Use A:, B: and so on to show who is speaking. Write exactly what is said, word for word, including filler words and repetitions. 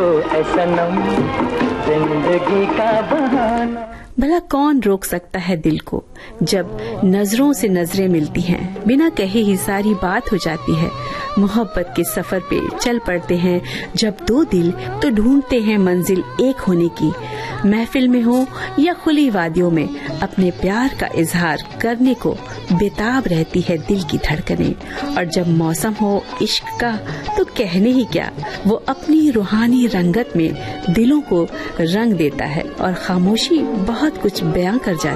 A: ऐ सनम जिंदगी का बहाना।
B: भला कौन रोक सकता है दिल को जब नजरों से नजरें मिलती हैं, बिना कहे ही सारी बात हो जाती है। मोहब्बत के सफर पे चल पड़ते हैं जब दो दिल तो ढूंढते हैं मंजिल एक होने की। महफिल में हो या खुली वादियों में अपने प्यार का इजहार करने को बेताब रहती है दिल की धड़कनें। और जब मौसम हो इश्क का तो कहने ही क्या, वो अपनी रूहानी रंगत में दिलों को रंग देता है और खामोशी बहुत कुछ बयां कर जाती है।